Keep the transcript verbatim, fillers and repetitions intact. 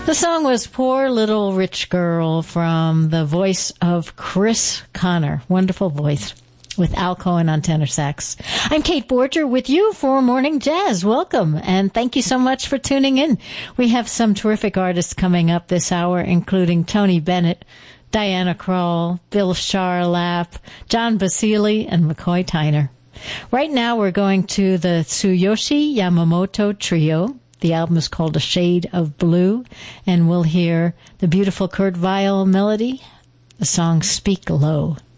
The song was Poor Little Rich Girl from the voice of Chris Connor. Wonderful voice with Al Cohen on tenor sax. I'm Kate Borger with you for Morning Jazz. Welcome, and thank you so much for tuning in. We have some terrific artists coming up this hour, including Tony Bennett, Diana Krall, Bill Charlap, John Basile, and McCoy Tyner. Right now we're going to the Tsuyoshi Yamamoto Trio. The album is called A Shade of Blue, and we'll hear the beautiful Kurt Weill melody, the song Speak Low.